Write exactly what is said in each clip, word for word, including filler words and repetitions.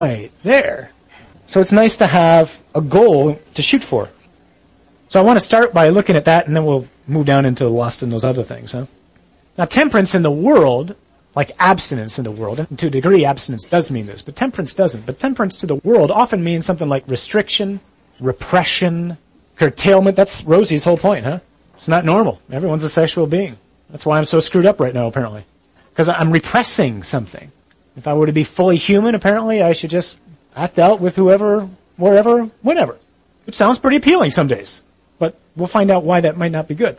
right there. So it's nice to have a goal to shoot for. So I want to start by looking at that, and then we'll move down into lust and those other things, huh? Now, temperance in the world, like abstinence in the world, and to a degree abstinence does mean this, but temperance doesn't. But temperance to the world often means something like restriction, repression, curtailment. That's Rosie's whole point, huh? It's not normal. Everyone's a sexual being. That's why I'm so screwed up right now, apparently. Because I'm repressing something. If I were to be fully human, apparently I should just act out with whoever, wherever, whenever. Which sounds pretty appealing some days. But we'll find out why that might not be good.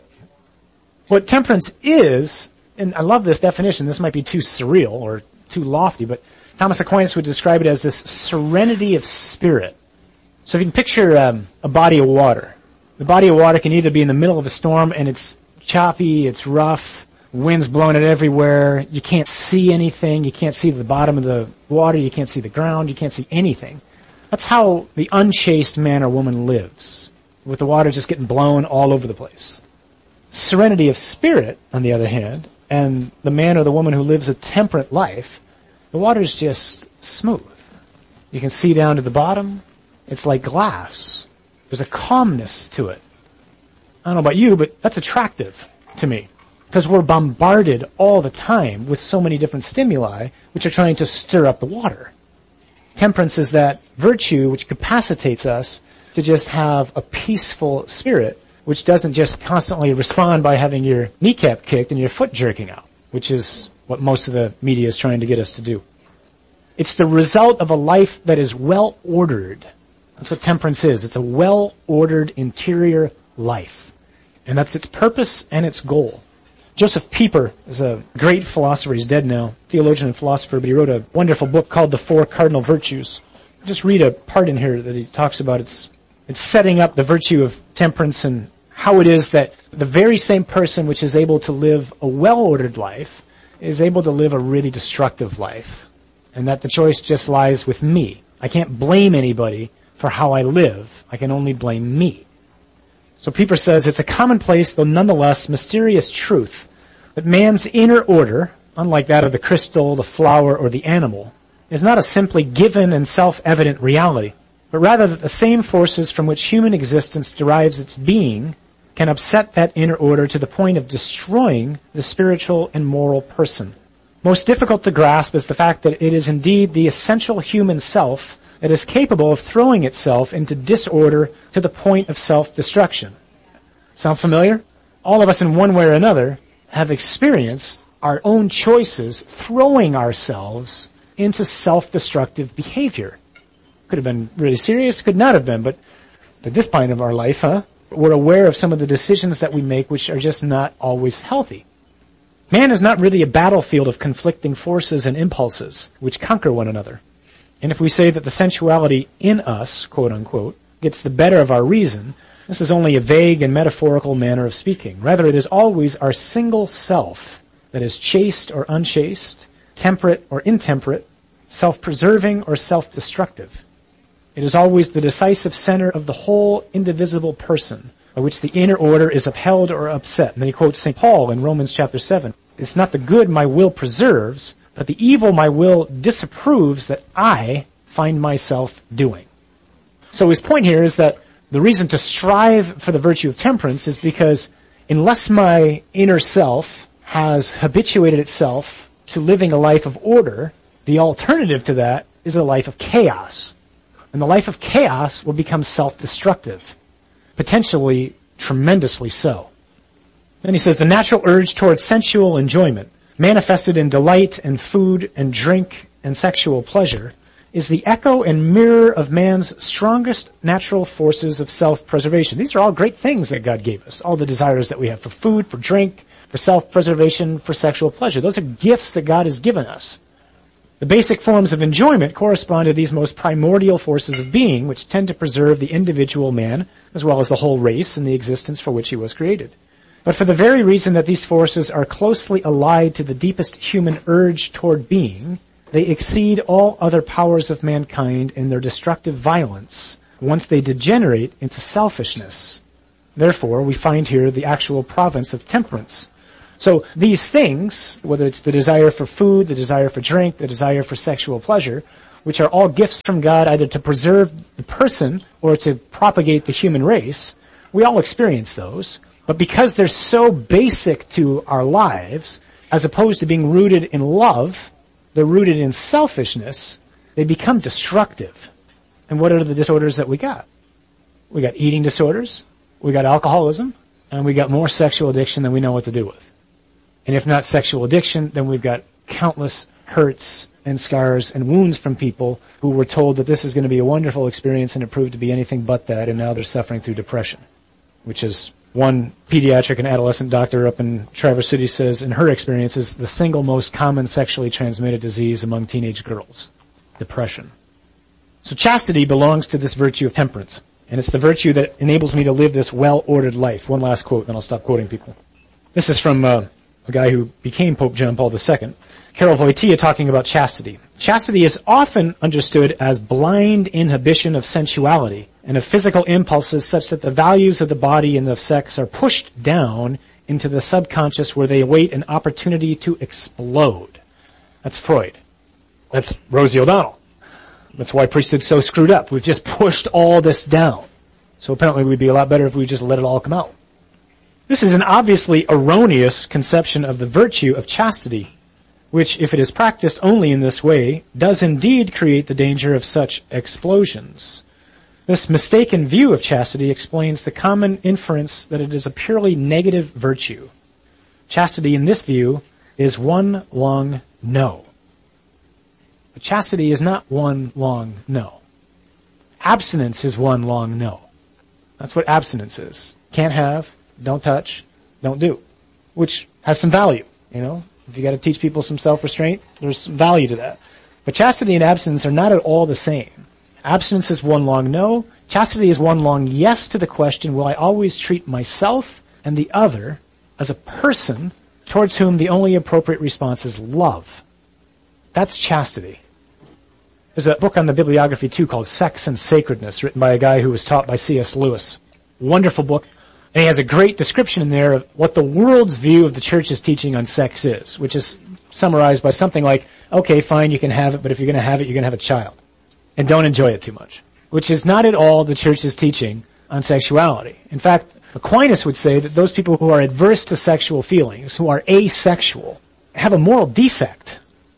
What temperance is, and I love this definition, this might be too surreal or too lofty, but Thomas Aquinas would describe it as this serenity of spirit. So if you can picture um, a body of water. The body of water can either be in the middle of a storm and it's choppy, it's rough, wind's blowing it everywhere, you can't see anything, you can't see the bottom of the water, you can't see the ground, you can't see anything. That's how the unchaste man or woman lives, with the water just getting blown all over the place. Serenity of spirit, on the other hand, and the man or the woman who lives a temperate life, the water's just smooth. You can see down to the bottom. It's like glass. There's a calmness to it. I don't know about you, but that's attractive to me. Because we're bombarded all the time with so many different stimuli which are trying to stir up the water. Temperance is that virtue which capacitates us to just have a peaceful spirit which doesn't just constantly respond by having your kneecap kicked and your foot jerking out, which is what most of the media is trying to get us to do. It's the result of a life that is well ordered. That's what temperance is. It's a well-ordered interior life. And that's its purpose and its goal. Joseph Pieper is a great philosopher. He's dead now, theologian and philosopher, but he wrote a wonderful book called The Four Cardinal Virtues. I'll just read a part in here that he talks about. It's, it's setting up the virtue of temperance and how it is that the very same person which is able to live a well-ordered life is able to live a really destructive life. And that the choice just lies with me. I can't blame anybody for how I live. I can only blame me. So Pieper says it's a commonplace, though nonetheless mysterious truth, that man's inner order, unlike that of the crystal, the flower, or the animal, is not a simply given and self-evident reality, but rather that the same forces from which human existence derives its being can upset that inner order to the point of destroying the spiritual and moral person. Most difficult to grasp is the fact that it is indeed the essential human self that is capable of throwing itself into disorder to the point of self-destruction. Sound familiar? All of us in one way or another have experienced our own choices throwing ourselves into self-destructive behavior. Could have been really serious, could not have been, but at this point of our life, huh, we're aware of some of the decisions that we make which are just not always healthy. Man is not really a battlefield of conflicting forces and impulses which conquer one another. And if we say that the sensuality in us, quote unquote, gets the better of our reason, this is only a vague and metaphorical manner of speaking. Rather, it is always our single self that is chaste or unchaste, temperate or intemperate, self-preserving or self-destructive. It is always the decisive center of the whole indivisible person, by which the inner order is upheld or upset. And then he quotes Saint Paul in Romans chapter seven. It's not the good my will preserves, but the evil my will disapproves that I find myself doing. So his point here is that the reason to strive for the virtue of temperance is because unless my inner self has habituated itself to living a life of order, the alternative to that is a life of chaos. And the life of chaos will become self-destructive, potentially tremendously so. Then he says the natural urge towards sensual enjoyment, manifested in delight and food and drink and sexual pleasure, is the echo and mirror of man's strongest natural forces of self-preservation. These are all great things that God gave us. All the desires that we have for food, for drink, for self-preservation, for sexual pleasure. Those are gifts that God has given us. The basic forms of enjoyment correspond to these most primordial forces of being, which tend to preserve the individual man, as well as the whole race and the existence for which he was created. But for the very reason that these forces are closely allied to the deepest human urge toward being, they exceed all other powers of mankind in their destructive violence once they degenerate into selfishness. Therefore, we find here the actual province of temperance. So these things, whether it's the desire for food, the desire for drink, the desire for sexual pleasure, which are all gifts from God either to preserve the person or to propagate the human race, we all experience those. But because they're so basic to our lives, as opposed to being rooted in love, they're rooted in selfishness, they become destructive. And what are the disorders that we got? We got eating disorders, we got alcoholism, and we got more sexual addiction than we know what to do with. And if not sexual addiction, then we've got countless hurts and scars and wounds from people who were told that this is going to be a wonderful experience, and it proved to be anything but that, and now they're suffering through depression, which is one pediatric and adolescent doctor up in Traverse City says in her experience is the single most common sexually transmitted disease among teenage girls, depression. So chastity belongs to this virtue of temperance, and it's the virtue that enables me to live this well-ordered life. One last quote, then I'll stop quoting people. This is from uh, a guy who became Pope John Paul the Second, Karol Wojtyła, talking about chastity. Chastity is often understood as blind inhibition of sensuality and of physical impulses such that the values of the body and of sex are pushed down into the subconscious where they await an opportunity to explode. That's Freud. That's Rosie O'Donnell. That's why priesthood's so screwed up. We've just pushed all this down. So apparently we'd be a lot better if we just let it all come out. This is an obviously erroneous conception of the virtue of chastity, which, if it is practiced only in this way, does indeed create the danger of such explosions. This mistaken view of chastity explains the common inference that it is a purely negative virtue. Chastity in this view is one long no. But chastity is not one long no. Abstinence is one long no. That's what abstinence is. Can't have, don't touch, don't do. Which has some value, you know. If you got to teach people some self-restraint, there's some value to that. But chastity and abstinence are not at all the same. Abstinence is one long no. Chastity is one long yes to the question, will I always treat myself and the other as a person towards whom the only appropriate response is love? That's chastity. There's a book on the bibliography too called Sex and Sacredness, written by a guy who was taught by C S Lewis. Wonderful book. And he has a great description in there of what the world's view of the church's teaching on sex is, which is summarized by something like, okay, fine, you can have it, but if you're going to have it, you're going to have a child. And don't enjoy it too much. Which is not at all the church's teaching on sexuality. In fact, Aquinas would say that those people who are adverse to sexual feelings, who are asexual, have a moral defect.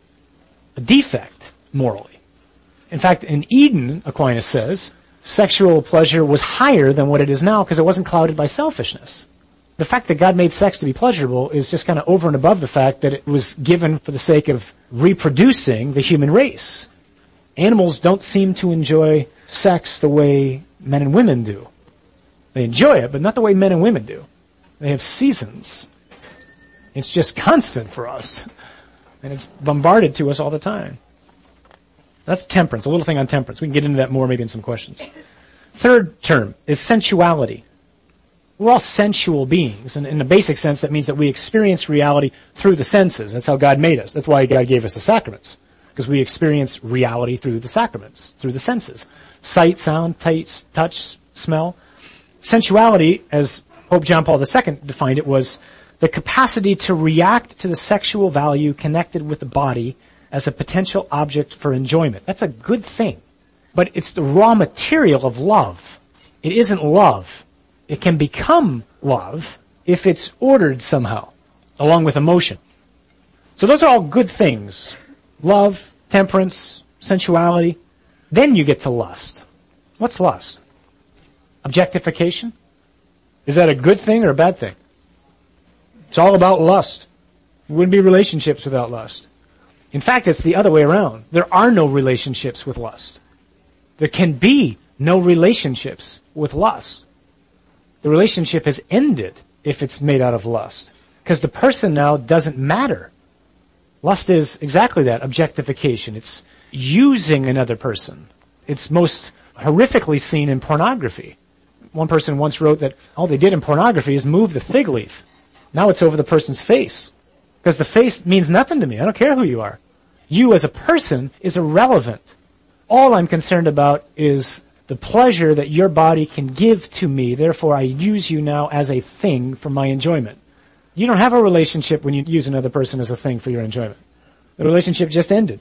A defect, morally. In fact, in Eden, Aquinas says, sexual pleasure was higher than what it is now because it wasn't clouded by selfishness. The fact that God made sex to be pleasurable is just kind of over and above the fact that it was given for the sake of reproducing the human race. Animals don't seem to enjoy sex the way men and women do. They enjoy it, but not the way men and women do. They have seasons. It's just constant for us. And it's bombarded to us all the time. That's temperance, a little thing on temperance. We can get into that more maybe in some questions. Third term is sensuality. We're all sensual beings, and in a basic sense that means that we experience reality through the senses. That's how God made us. That's why God gave us the sacraments, because we experience reality through the sacraments, through the senses. Sight, sound, taste, touch, smell. Sensuality, as Pope John Paul the Second defined it, was the capacity to react to the sexual value connected with the body as a potential object for enjoyment. That's a good thing. But it's the raw material of love. It isn't love. It can become love if it's ordered somehow, along with emotion. So those are all good things. Love, temperance, sensuality. Then you get to lust. What's lust? Objectification? Is that a good thing or a bad thing? It's all about lust. There wouldn't be relationships without lust. In fact, it's the other way around. There are no relationships with lust. There can be no relationships with lust. The relationship has ended if it's made out of lust, because the person now doesn't matter. Lust is exactly that, objectification. It's using another person. It's most horrifically seen in pornography. One person once wrote that all they did in pornography is move the fig leaf. Now it's over the person's face, because the face means nothing to me. I don't care who you are. You as a person is irrelevant. All I'm concerned about is the pleasure that your body can give to me. Therefore, I use you now as a thing for my enjoyment. You don't have a relationship when you use another person as a thing for your enjoyment. The relationship just ended.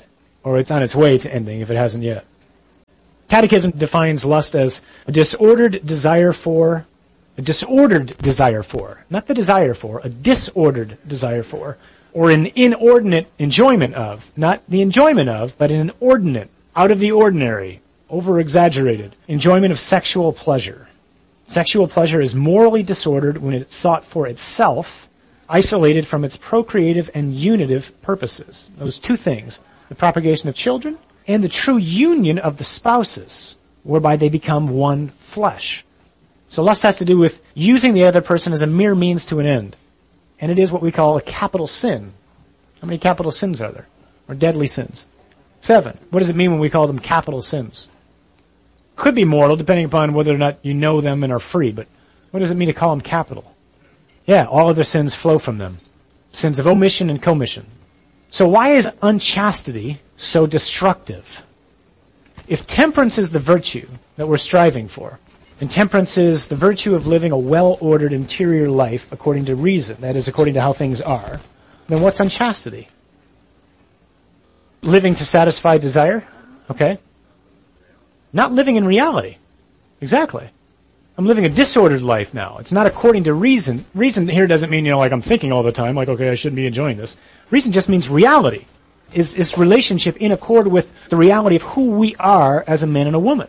or it's on its way to ending if it hasn't yet. Catechism defines lust as a disordered desire for, a disordered desire for, not the desire for, a disordered desire for, or an inordinate enjoyment of, not the enjoyment of, but an inordinate, out of the ordinary, over-exaggerated enjoyment of sexual pleasure. Sexual pleasure is morally disordered when it's sought for itself, isolated from its procreative and unitive purposes. Those two things, the propagation of children and the true union of the spouses, whereby they become one flesh. So lust has to do with using the other person as a mere means to an end. And it is what we call a capital sin. How many capital sins are there? Or deadly sins? Seven. What does it mean when we call them capital sins? Could be mortal, depending upon whether or not you know them and are free, but what does it mean to call them capital? Yeah, all other sins flow from them. Sins of omission and commission. So why is unchastity so destructive? If temperance is the virtue that we're striving for, and temperance is the virtue of living a well-ordered interior life according to reason, that is, according to how things are, then what's unchastity? Living to satisfy desire? Okay. Not living in reality. Exactly. I'm living a disordered life now. It's not according to reason. Reason here doesn't mean, you know, like I'm thinking all the time, like, okay, I shouldn't be enjoying this. Reason just means reality. Is is relationship in accord with the reality of who we are as a man and a woman.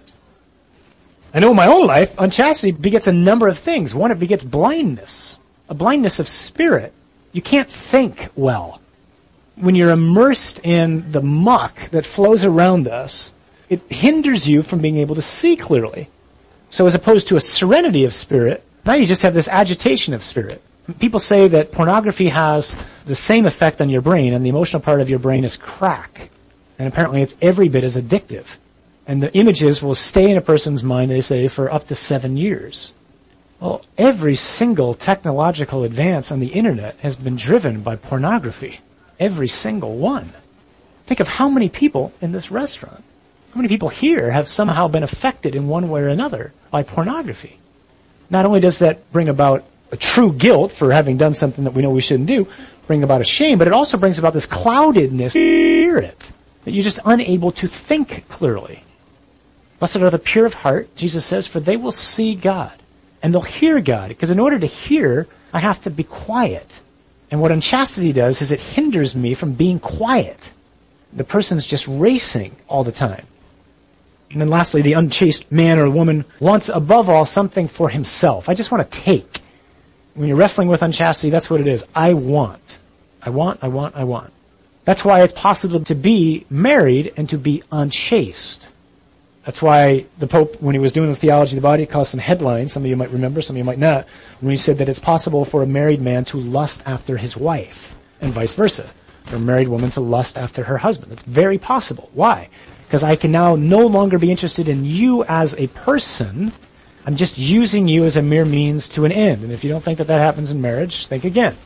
I know in my own life, unchastity begets a number of things. One, it begets blindness. A blindness of spirit. You can't think well. When you're immersed in the muck that flows around us, it hinders you from being able to see clearly. So as opposed to a serenity of spirit, now you just have this agitation of spirit. People say that pornography has the same effect on your brain, and the emotional part of your brain is crack. And apparently it's every bit as addictive. And the images will stay in a person's mind, they say, for up to seven years. Well, every single technological advance on the internet has been driven by pornography. Every single one. Think of how many people in this restaurant, how many people here have somehow been affected in one way or another by pornography. Not only does that bring about a true guilt for having done something that we know we shouldn't do, bring about a shame, but it also brings about this cloudedness spirit that you're just unable to think clearly. Blessed are the pure of heart, Jesus says, for they will see God. And they'll hear God. Because in order to hear, I have to be quiet. And what unchastity does is it hinders me from being quiet. The person's just racing all the time. And then lastly, the unchaste man or woman wants above all something for himself. I just want to take. When you're wrestling with unchastity, that's what it is. I want. I want, I want, I want. That's why it's possible to be married and to be unchaste. That's why the Pope, when he was doing the theology of the body, caused some headlines, some of you might remember, some of you might not, when he said that it's possible for a married man to lust after his wife, and vice versa. For a married woman to lust after her husband. It's very possible. Why? Because I can now no longer be interested in you as a person. I'm just using you as a mere means to an end. And if you don't think that that happens in marriage, think again.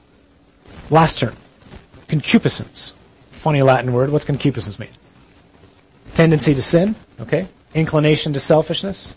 Last term. Concupiscence. Funny Latin word. What's concupiscence mean? Tendency to sin, okay? Inclination to selfishness.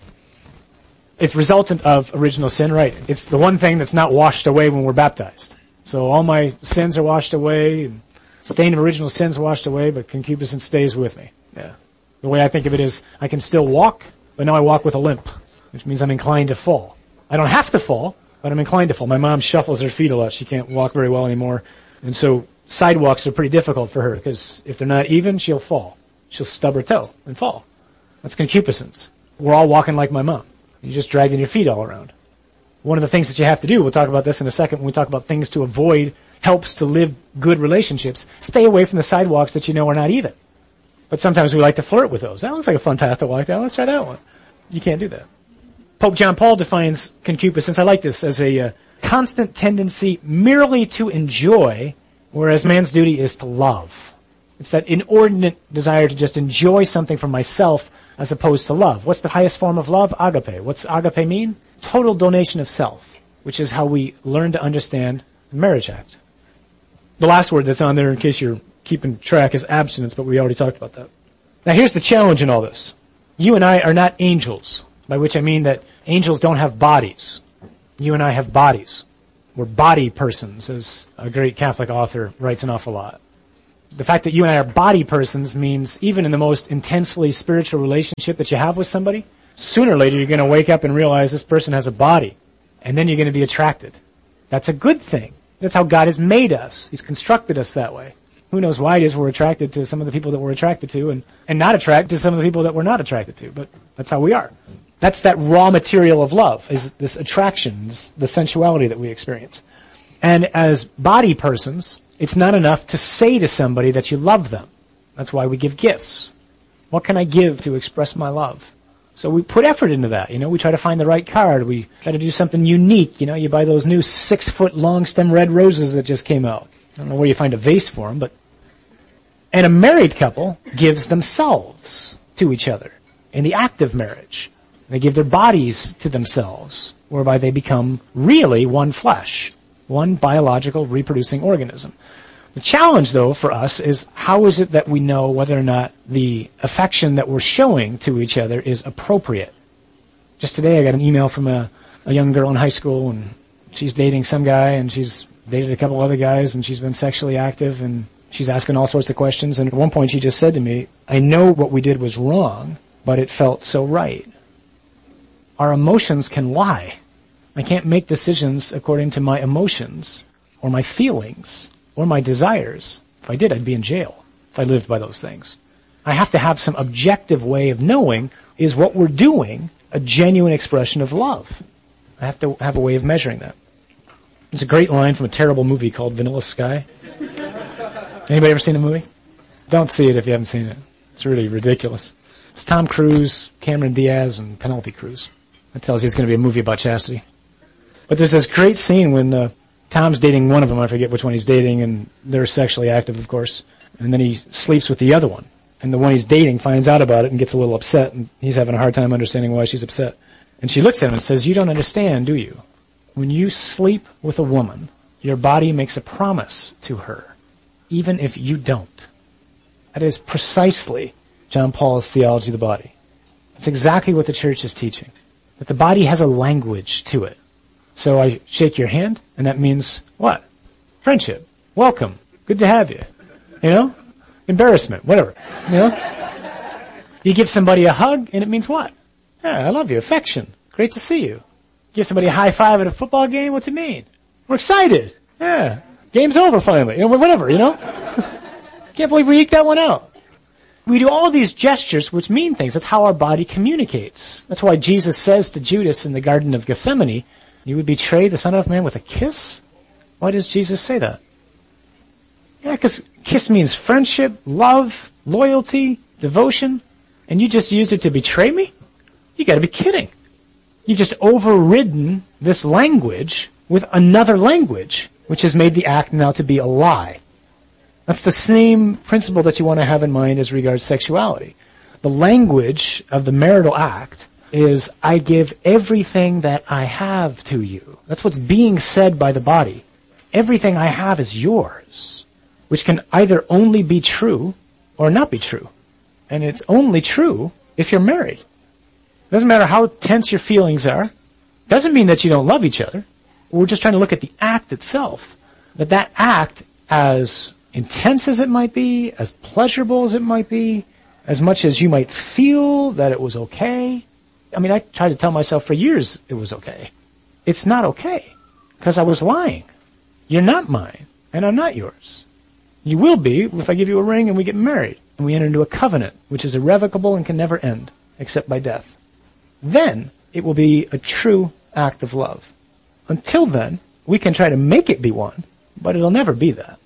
It's resultant of original sin, right? It's the one thing that's not washed away when we're baptized. So all my sins are washed away, and stain of original sins washed away, but concupiscence stays with me. Yeah. The way I think of it is, I can still walk, but now I walk with a limp, which means I'm inclined to fall. I don't have to fall, but I'm inclined to fall. My mom shuffles her feet a lot. She can't walk very well anymore. And so sidewalks are pretty difficult for her, because if they're not even, she'll fall. She'll stub her toe and fall. That's concupiscence. We're all walking like my mom. You're just dragging your feet all around. One of the things that you have to do, we'll talk about this in a second when we talk about things to avoid, helps to live good relationships. Stay away from the sidewalks that you know are not even. But sometimes we like to flirt with those. That looks like a fun path to walk down. Let's try that one. You can't do that. Pope John Paul defines concupiscence, I like this, as a uh, constant tendency merely to enjoy, whereas man's duty is to love. It's that inordinate desire to just enjoy something for myself as opposed to love. What's the highest form of love? Agape. What's agape mean? Total donation of self, which is how we learn to understand the marriage act. The last word that's on there, in case you're keeping track, is abstinence, but we already talked about that. Now here's the challenge in all this. You and I are not angels, by which I mean that angels don't have bodies. You and I have bodies. We're body persons, as a great Catholic author writes an awful lot. The fact that you and I are body persons means even in the most intensely spiritual relationship that you have with somebody, sooner or later you're going to wake up and realize this person has a body. And then you're going to be attracted. That's a good thing. That's how God has made us. He's constructed us that way. Who knows why it is we're attracted to some of the people that we're attracted to and, and not attracted to some of the people that we're not attracted to. But that's how we are. That's that raw material of love, is this attraction, this, the sensuality that we experience. And as body persons, it's not enough to say to somebody that you love them. That's why we give gifts. What can I give to express my love? So we put effort into that, you know, we try to find the right card, we try to do something unique, you know, you buy those new six foot long stem red roses that just came out. I don't know where you find a vase for them, but, and a married couple gives themselves to each other in the act of marriage. They give their bodies to themselves, whereby they become really one flesh, one biological reproducing organism. The challenge, though, for us is how is it that we know whether or not the affection that we're showing to each other is appropriate? Just today I got an email from a, a young girl in high school, and she's dating some guy, and she's dated a couple other guys, and she's been sexually active, and she's asking all sorts of questions. And at one point she just said to me, I know what we did was wrong, but it felt so right. Our emotions can lie. I can't make decisions according to my emotions or my feelings or my desires. If I did, I'd be in jail if I lived by those things. I have to have some objective way of knowing, is what we're doing a genuine expression of love? I have to have a way of measuring that. It's a great line from a terrible movie called Vanilla Sky. Anybody ever seen the movie? Don't see it if you haven't seen it. It's really ridiculous. It's Tom Cruise, Cameron Diaz, and Penelope Cruz. That tells you it's going to be a movie about chastity. But there's this great scene when uh, Tom's dating one of them, I forget which one he's dating, and they're sexually active, of course. And then he sleeps with the other one. And the one he's dating finds out about it and gets a little upset, and he's having a hard time understanding why she's upset. And she looks at him and says, you don't understand, do you? When you sleep with a woman, your body makes a promise to her, even if you don't. That is precisely John Paul's theology of the body. That's exactly what the church is teaching. That the body has a language to it. So I shake your hand, and that means what? Friendship. Welcome. Good to have you. You know? Embarrassment. Whatever. You know? You give somebody a hug, and it means what? Yeah, I love you. Affection. Great to see you. Give somebody a high five at a football game, what's it mean? We're excited. Yeah. Game's over finally. You know, whatever, you know? Can't believe we eked that one out. We do all these gestures which mean things. That's how our body communicates. That's why Jesus says to Judas in the Garden of Gethsemane, you would betray the Son of Man with a kiss? Why does Jesus say that? Yeah, because kiss means friendship, love, loyalty, devotion, and you just used it to betray me? You gotta be kidding. You've just overridden this language with another language, which has made the act now to be a lie. That's the same principle that you want to have in mind as regards sexuality. The language of the marital act is, I give everything that I have to you. That's what's being said by the body. Everything I have is yours, which can either only be true or not be true. And it's only true if you're married. It doesn't matter how tense your feelings are. It doesn't mean that you don't love each other. We're just trying to look at the act itself. That that act, as intense as it might be, as pleasurable as it might be, as much as you might feel that it was okay. I mean, I tried to tell myself for years it was okay. It's not okay, because I was lying. You're not mine, and I'm not yours. You will be if I give you a ring and we get married, and we enter into a covenant, which is irrevocable and can never end, except by death. Then it will be a true act of love. Until then, we can try to make it be one, but it'll never be that.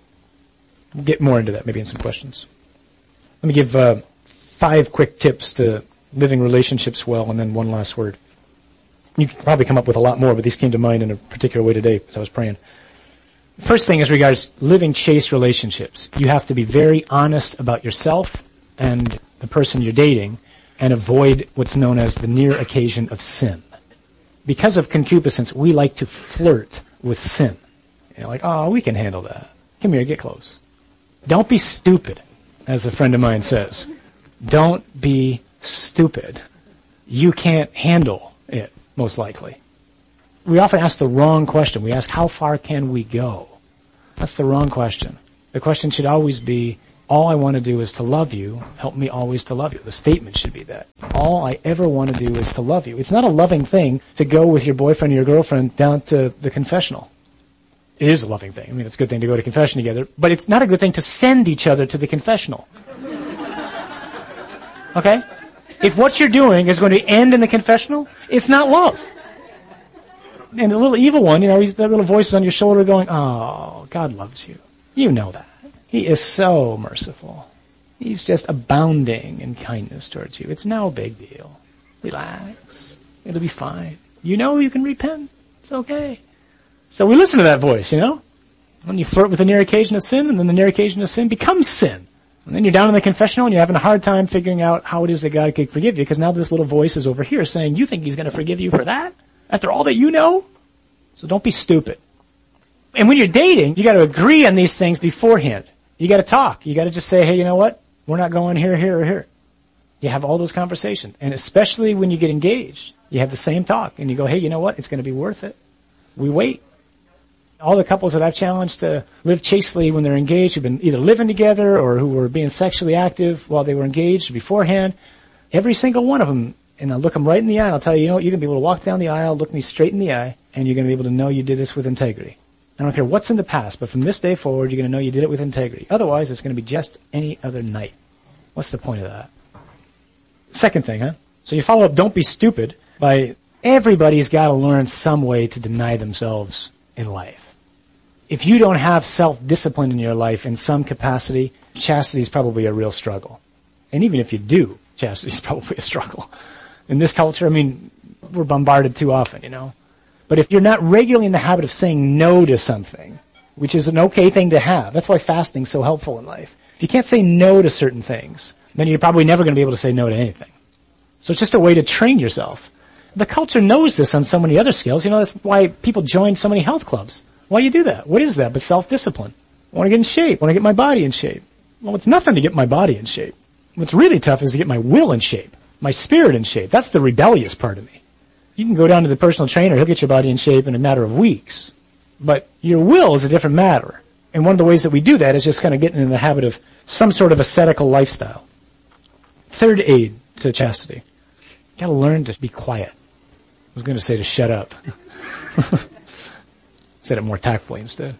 We'll get more into that maybe in some questions. Let me give uh, five quick tips to living relationships well, and then one last word. You could probably come up with a lot more, but these came to mind in a particular way today as I was praying. First thing is regards living chaste relationships. You have to be very honest about yourself and the person you're dating, and avoid what's known as the near occasion of sin. Because of concupiscence, we like to flirt with sin. You know, like, oh, we can handle that. Come here, get close. Don't be stupid, as a friend of mine says. Don't be stupid. You can't handle it, most likely. We often ask the wrong question. We ask, how far can we go? That's the wrong question. The question should always be, all I want to do is to love you. Help me always to love you. The statement should be that. All I ever want to do is to love you. It's not a loving thing to go with your boyfriend or your girlfriend down to the confessional. It is a loving thing. I mean, it's a good thing to go to confession together, but it's not a good thing to send each other to the confessional. Okay? If what you're doing is going to end in the confessional, it's not love. And the little evil one, you know, he's, that little voice is on your shoulder going, oh, God loves you. You know that. He is so merciful. He's just abounding in kindness towards you. It's no big deal. Relax. It'll be fine. You know you can repent. It's okay. So we listen to that voice, you know? When you flirt with the near occasion of sin, and then the near occasion of sin becomes sin. And then you're down in the confessional and you're having a hard time figuring out how it is that God can forgive you, because now this little voice is over here saying, you think he's going to forgive you for that? After all that you know? So don't be stupid. And when you're dating, you got to agree on these things beforehand. You got to talk. You got to just say, hey, you know what? We're not going here, here, or here. You have all those conversations. And especially when you get engaged, you have the same talk. And you go, hey, you know what? It's going to be worth it. We wait. All the couples that I've challenged to live chastely when they're engaged, who've been either living together or who were being sexually active while they were engaged beforehand, every single one of them, and I'll look them right in the eye, and I'll tell you, you know what? You're going to be able to walk down the aisle, look me straight in the eye, and you're going to be able to know you did this with integrity. I don't care what's in the past, but from this day forward, you're going to know you did it with integrity. Otherwise, it's going to be just any other night. What's the point of that? Second thing, huh? So you follow up, don't be stupid, by everybody's got to learn some way to deny themselves in life. If you don't have self-discipline in your life in some capacity, chastity is probably a real struggle. And even if you do, chastity is probably a struggle. In this culture, I mean, we're bombarded too often, you know. But if you're not regularly in the habit of saying no to something, which is an okay thing to have, that's why fasting's so helpful in life. If you can't say no to certain things, then you're probably never going to be able to say no to anything. So it's just a way to train yourself. The culture knows this on so many other scales. You know, that's why people join so many health clubs. Why do you do that? What is that but self-discipline? I want to get in shape. I want to get my body in shape. Well, it's nothing to get my body in shape. What's really tough is to get my will in shape, my spirit in shape. That's the rebellious part of me. You can go down to the personal trainer, he'll get your body in shape in a matter of weeks. But your will is a different matter. And one of the ways that we do that is just kind of getting in the habit of some sort of ascetical lifestyle. Third aid to chastity. You gotta learn to be quiet. I was going to say to shut up. Said it more tactfully instead.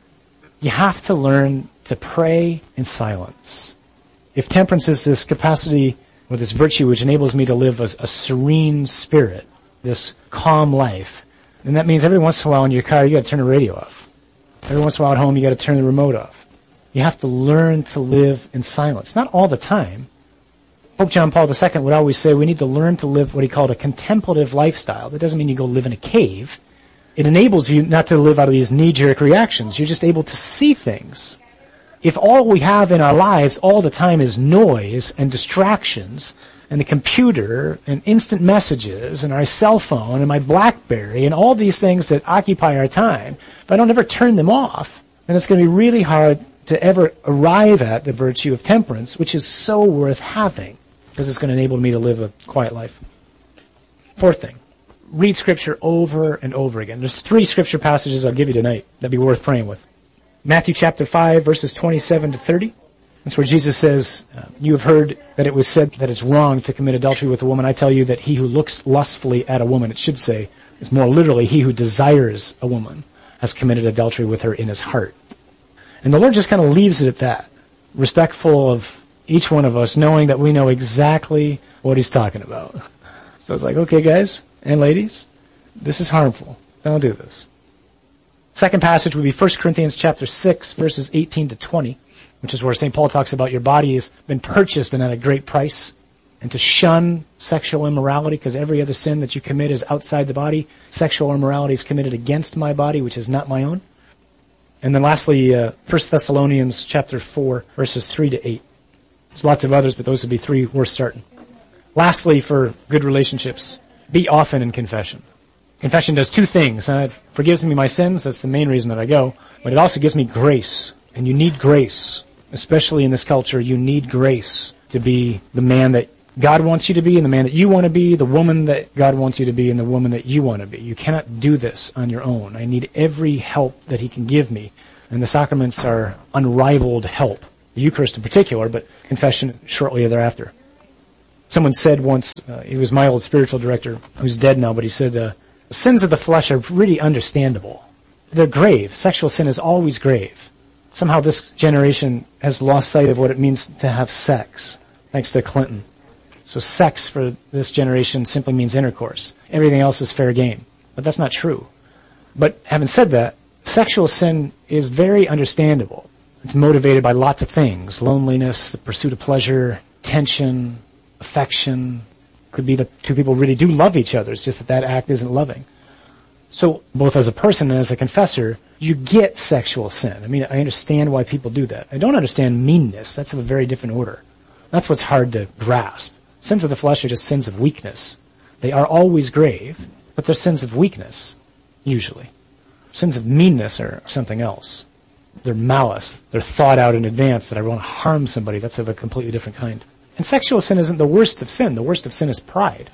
You have to learn to pray in silence. If temperance is this capacity or this virtue which enables me to live a, a serene spirit, this calm life, then that means every once in a while in your car you got to turn the radio off. Every once in a while at home you got to turn the remote off. You have to learn to live in silence. Not all the time. Pope John Paul the Second would always say we need to learn to live what he called a contemplative lifestyle. That doesn't mean you go live in a cave. It enables you not to live out of these knee-jerk reactions. You're just able to see things. If all we have in our lives all the time is noise and distractions and the computer and instant messages and our cell phone and my BlackBerry and all these things that occupy our time, if I don't ever turn them off, then it's going to be really hard to ever arrive at the virtue of temperance, which is so worth having because it's going to enable me to live a quiet life. Fourth thing. Read Scripture over and over again. There's three Scripture passages I'll give you tonight that'd be worth praying with. Matthew chapter five, verses twenty-seven to thirty. That's where Jesus says, uh, you have heard that it was said that it's wrong to commit adultery with a woman. I tell you that he who looks lustfully at a woman, it should say, is more literally he who desires a woman has committed adultery with her in his heart. And the Lord just kind of leaves it at that, respectful of each one of us, knowing that we know exactly what he's talking about. So it's like, okay, guys and ladies, this is harmful. Don't do this. Second passage would be First Corinthians chapter six, verses eighteen to twenty, which is where Saint Paul talks about your body has been purchased and at a great price, and to shun sexual immorality, because every other sin that you commit is outside the body. Sexual immorality is committed against my body, which is not my own. And then lastly, uh, First Thessalonians chapter four, verses three to eight. There's lots of others, but those would be three worth starting. Lastly, for good relationships, be often in confession. Confession does two things. Uh, it forgives me my sins. That's the main reason that I go. But it also gives me grace. And you need grace. Especially in this culture, you need grace to be the man that God wants you to be and the man that you want to be, the woman that God wants you to be and the woman that you want to be. You cannot do this on your own. I need every help that he can give me And the sacraments are unrivaled help. The Eucharist in particular, but confession shortly thereafter. Someone said once, uh, he was my old spiritual director, who's dead now, but he said, uh, sins of the flesh are really understandable. They're grave. Sexual sin is always grave. Somehow this generation has lost sight of what it means to have sex, thanks to Clinton. So sex for this generation simply means intercourse. Everything else is fair game. But that's not true. But having said that, sexual sin is very understandable. It's motivated by lots of things. Loneliness, the pursuit of pleasure, tension, affection. Could be that two people really do love each other. It's just that that act isn't loving. So both as a person and as a confessor, you get sexual sin. I mean, I understand why people do that. I don't understand meanness. That's of a very different order. That's what's hard to grasp. Sins of the flesh are just sins of weakness. They are always grave, but they're sins of weakness, usually. Sins of meanness are something else. They're malice. They're thought out in advance that I want to harm somebody. That's of a completely different kind. And sexual sin isn't the worst of sin. The worst of sin is pride.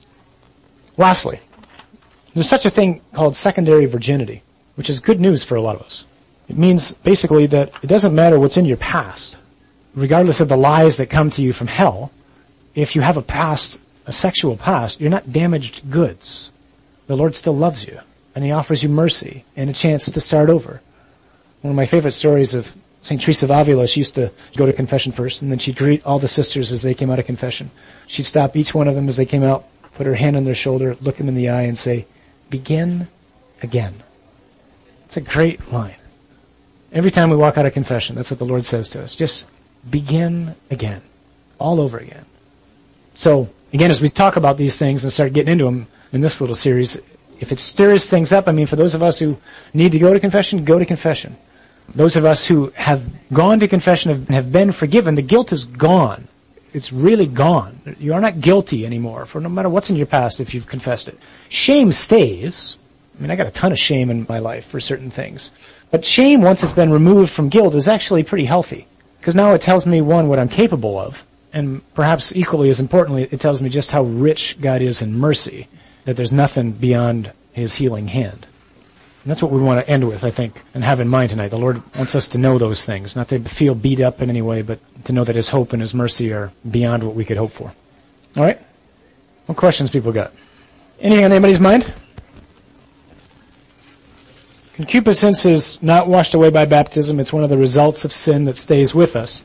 Lastly, there's such a thing called secondary virginity, which is good news for a lot of us. It means basically that it doesn't matter what's in your past. Regardless of the lies that come to you from hell, if you have a past, a sexual past, you're not damaged goods. The Lord still loves you, and He offers you mercy and a chance to start over. One of my favorite stories of Saint Teresa of Avila, she used to go to confession first, and then she'd greet all the sisters as they came out of confession. She'd stop each one of them as they came out, put her hand on their shoulder, look them in the eye, and say, "Begin again." It's a great line. Every time we walk out of confession, that's what the Lord says to us. Just begin again. All over again. So, again, as we talk about these things and start getting into them in this little series, if it stirs things up, I mean, for those of us who need to go to confession, go to confession. Those of us who have gone to confession and have been forgiven, the guilt is gone. It's really gone. You are not guilty anymore for no matter what's in your past if you've confessed it. Shame stays. I mean, I got a ton of shame in my life for certain things. But shame, once it's been removed from guilt, is actually pretty healthy. Because now it tells me, one, what I'm capable of, and perhaps equally as importantly, it tells me just how rich God is in mercy, that there's nothing beyond His healing hand. And that's what we want to end with, I think, and have in mind tonight. The Lord wants us to know those things, not to feel beat up in any way, but to know that His hope and His mercy are beyond what we could hope for. All right? What questions people got? Anything on anybody's mind? Concupiscence is not washed away by baptism. It's one of the results of sin that stays with us.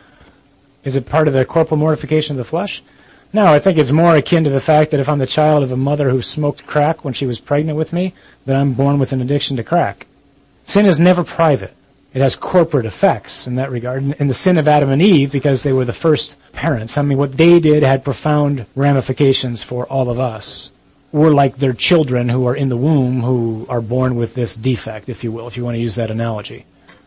Is it part of the corporal mortification of the flesh? No, I think it's more akin to the fact that if I'm the child of a mother who smoked crack when she was pregnant with me, that I'm born with an addiction to crack. Sin is never private. It has corporate effects in that regard. And the sin of Adam and Eve, because they were the first parents, I mean, what they did had profound ramifications for all of us. We're like their children who are in the womb who are born with this defect, if you will, if you want to use that analogy.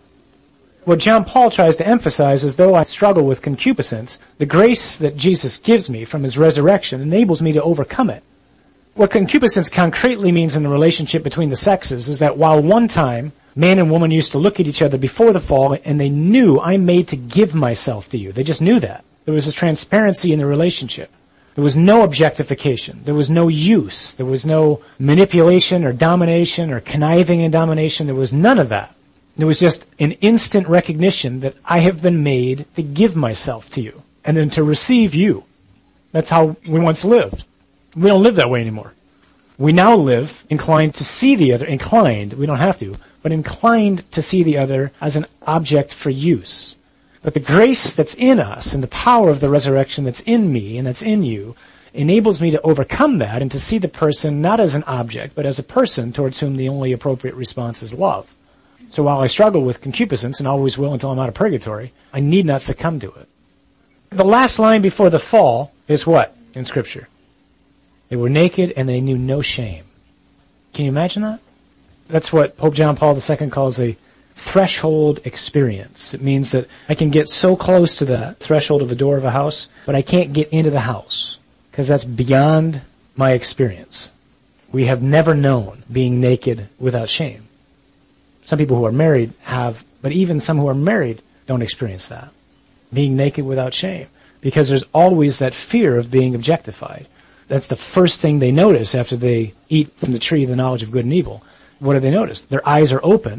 What John Paul tries to emphasize is, though I struggle with concupiscence, the grace that Jesus gives me from His resurrection enables me to overcome it. What concupiscence concretely means in the relationship between the sexes is that while one time man and woman used to look at each other before the fall and they knew, I'm made to give myself to you. They just knew that. There was this transparency in the relationship. There was no objectification. There was no use. There was no manipulation or domination or conniving in domination. There was none of that. There was just an instant recognition that I have been made to give myself to you and then to receive you. That's how we once lived. We don't live that way anymore. We now live inclined to see the other, inclined, we don't have to, but inclined to see the other as an object for use. But the grace that's in us and the power of the resurrection that's in me and that's in you enables me to overcome that and to see the person not as an object, but as a person towards whom the only appropriate response is love. So while I struggle with concupiscence and always will until I'm out of purgatory, I need not succumb to it. The last line before the fall is what in Scripture? They were naked and they knew no shame. Can you imagine that? That's what Pope John Paul the Second calls a threshold experience. It means that I can get so close to the threshold of the door of a house, but I can't get into the house because that's beyond my experience. We have never known being naked without shame. Some people who are married have, but even some who are married don't experience that. Being naked without shame. Because there's always that fear of being objectified. That's the first thing they notice after they eat from the tree of the knowledge of good and evil. What do they notice? Their eyes are opened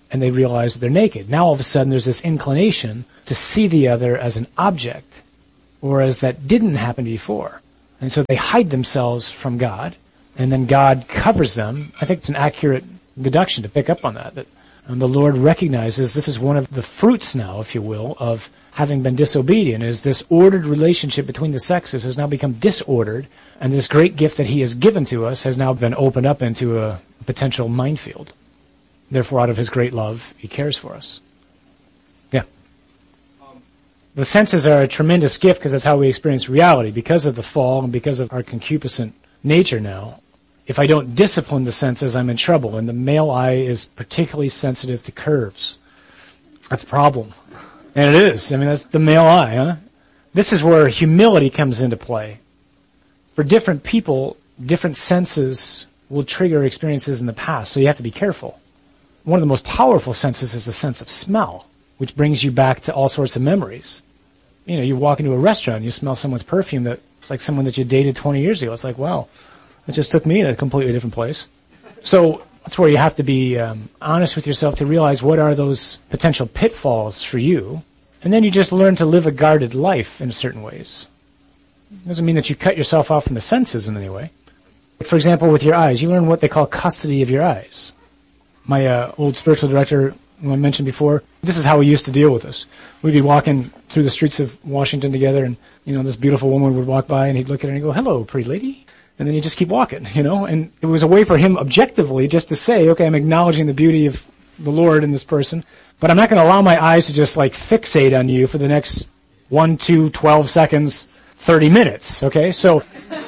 and they realize that they're naked. Now all of a sudden there's this inclination to see the other as an object, whereas that didn't happen before. And so they hide themselves from God, and then God covers them. I think it's an accurate deduction to pick up on that, that um, the Lord recognizes this is one of the fruits now, if you will, of having been disobedient, is this ordered relationship between the sexes has now become disordered, and this great gift that he has given to us has now been opened up into a potential minefield. Therefore, out of his great love, he cares for us. Yeah. Um, the senses are a tremendous gift because that's how we experience reality. Because of the fall and because of our concupiscent nature now, if I don't discipline the senses, I'm in trouble. And the male eye is particularly sensitive to curves. That's a problem. And it is. I mean, that's the male eye, huh? This is where humility comes into play. For different people, different senses will trigger experiences in the past, so you have to be careful. One of the most powerful senses is the sense of smell, which brings you back to all sorts of memories. You know, you walk into a restaurant, you smell someone's perfume that's like someone that you dated twenty years ago. It's like, wow, it just took me to a completely different place. So that's where you have to be um, honest with yourself to realize what are those potential pitfalls for you. And then you just learn to live a guarded life in certain ways. It doesn't mean that you cut yourself off from the senses in any way. For example, with your eyes, you learn what they call custody of your eyes. My uh, old spiritual director, who I mentioned before, this is how we used to deal with this. We'd be walking through the streets of Washington together, and, you know, this beautiful woman would walk by, and he'd look at her and go, hello, pretty lady. And then he'd just keep walking, you know, and it was a way for him objectively just to say, okay, I'm acknowledging the beauty of the Lord in this person, but I'm not going to allow my eyes to just like fixate on you for the next one, two, twelve seconds, thirty minutes, okay? So,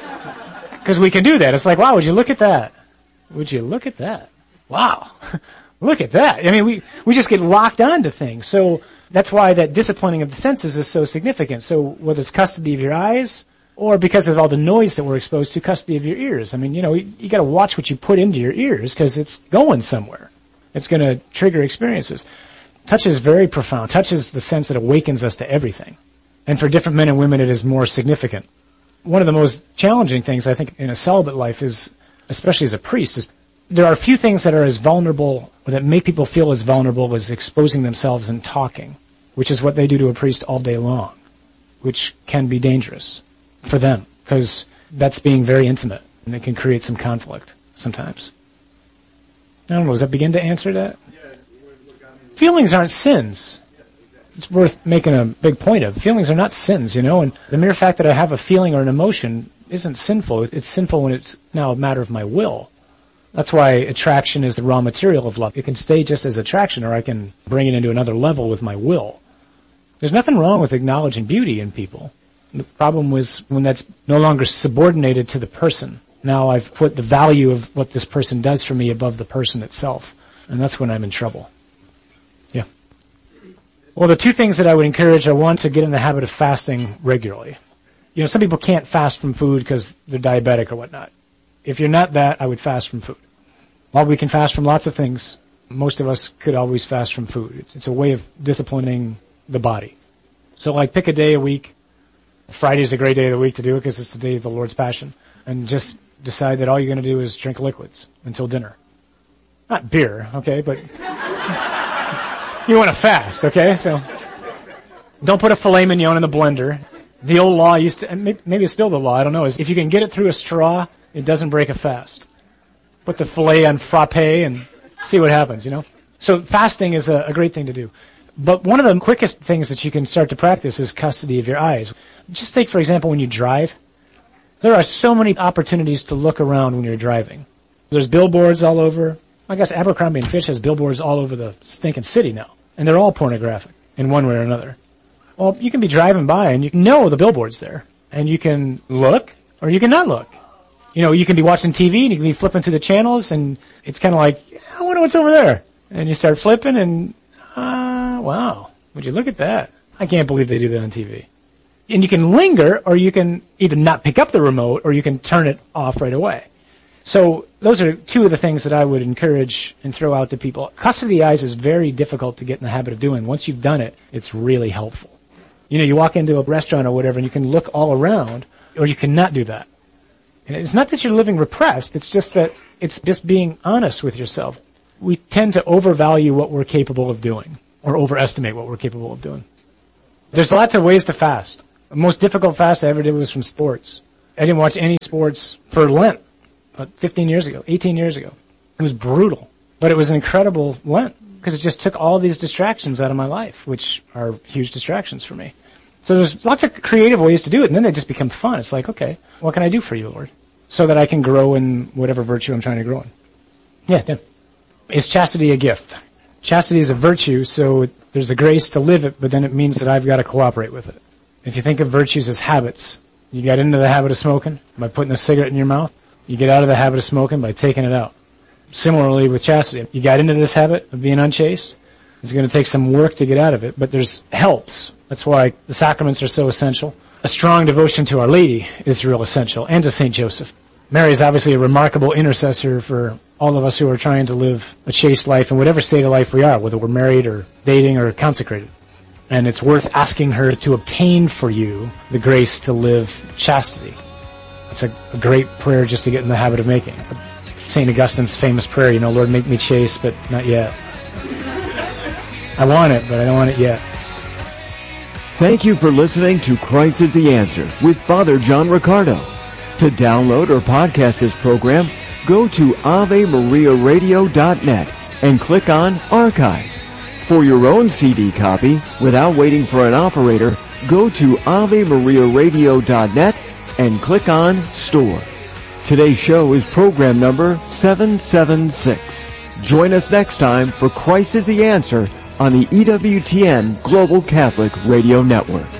because we can do that. It's like, wow, would you look at that? Would you look at that? Wow. Look at that. I mean, we, we just get locked onto things. So that's why that disciplining of the senses is so significant. So whether it's custody of your eyes or because of all the noise that we're exposed to, custody of your ears. I mean, you know, you, you gotta watch what you put into your ears because it's going somewhere. It's gonna trigger experiences. Touch is very profound. Touch is the sense that awakens us to everything. And for different men and women, it is more significant. One of the most challenging things, I think, in a celibate life is, especially as a priest, is there are few things that are as vulnerable, or that make people feel as vulnerable as exposing themselves and talking, which is what they do to a priest all day long, which can be dangerous for them, because that's being very intimate, and it can create some conflict sometimes. I don't know, does that begin to answer that? Feelings aren't sins. It's worth making a big point of. Feelings are not sins, you know, and the mere fact that I have a feeling or an emotion isn't sinful. It's sinful when it's now a matter of my will. That's why attraction is the raw material of love. It can stay just as attraction, or I can bring it into another level with my will. There's nothing wrong with acknowledging beauty in people. The problem was when that's no longer subordinated to the person. Now I've put the value of what this person does for me above the person itself. And that's when I'm in trouble. Yeah. Well, the two things that I would encourage are, one, to get in the habit of fasting regularly. You know, some people can't fast from food because they're diabetic or whatnot. If you're not that, I would fast from food. While we can fast from lots of things, most of us could always fast from food. It's, it's a way of disciplining the body. So like pick a day a week. Friday is a great day of the week to do it because it's the day of the Lord's Passion. And just decide that all you're going to do is drink liquids until dinner. Not beer, okay, but you want to fast, okay? So don't put a filet mignon in the blender. The old law used to, and maybe it's still the law, I don't know, is if you can get it through a straw, it doesn't break a fast. Put the filet on frappe and see what happens, you know? So fasting is a, a great thing to do. But one of the quickest things that you can start to practice is custody of your eyes. Just take, for example, when you drive. There are so many opportunities to look around when you're driving. There's billboards all over. I guess Abercrombie and Fitch has billboards all over the stinking city now. And they're all pornographic in one way or another. Well, you can be driving by and you know the billboard's there. And you can look or you can not look. You know, you can be watching T V and you can be flipping through the channels and it's kind of like, I wonder what's over there. And you start flipping and, ah, uh, wow, would you look at that? I can't believe they do that on T V. And you can linger or you can even not pick up the remote or you can turn it off right away. So those are two of the things that I would encourage and throw out to people. Custody of the eyes is very difficult to get in the habit of doing. Once you've done it, it's really helpful. You know, you walk into a restaurant or whatever and you can look all around or you cannot do that. And it's not that you're living repressed, it's just that it's just being honest with yourself. we tend to overvalue what we're capable of doing or overestimate what we're capable of doing. There's lots of ways to fast. The most difficult fast I ever did was from sports. I didn't watch any sports for Lent, about fifteen years ago, eighteen years ago. It was brutal, but it was an incredible Lent because it just took all these distractions out of my life, which are huge distractions for me. So there's lots of creative ways to do it, and then they just become fun. It's like, okay, what can I do for you, Lord, so that I can grow in whatever virtue I'm trying to grow in? Yeah, Tim. Is chastity a gift? Chastity is a virtue, so there's a grace to live it, but then it means that I've got to cooperate with it. If you think of virtues as habits, you get into the habit of smoking by putting a cigarette in your mouth. You get out of the habit of smoking by taking it out. Similarly with chastity, you got into this habit of being unchaste. It's going to take some work to get out of it, but there's helps. That's why the sacraments are so essential. A strong devotion to Our Lady is real essential, and to Saint Joseph. Mary is obviously a remarkable intercessor for all of us who are trying to live a chaste life in whatever state of life we are, whether we're married or dating or consecrated. And it's worth asking her to obtain for you the grace to live chastity. It's a, a great prayer just to get in the habit of making. Saint Augustine's famous prayer, you know, Lord, make me chaste, but not yet. I want it, but I don't want it yet. Thank you for listening to Christ is the Answer with Father John Riccardo. To download or podcast this program, go to ave maria radio dot net and click on Archive. For your own C D copy, without waiting for an operator, go to ave maria radio dot net and click on Store. Today's show is program number seven seven six. Join us next time for Christ is the Answer on the E W T N Global Catholic Radio Network.